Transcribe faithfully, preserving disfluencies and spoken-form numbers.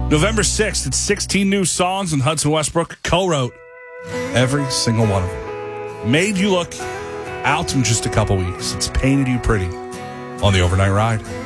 November sixth, it's sixteen new songs, and Hudson Westbrook co-wrote every single one of them. Made You Look, out in just a couple weeks. It's Painted You Pretty on the Overnight Ride.